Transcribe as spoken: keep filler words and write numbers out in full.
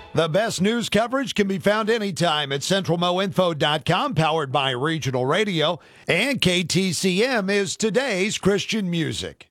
The best news coverage can be found anytime at central mo info dot com, powered by Regional Radio, and K T C M is today's Christian music.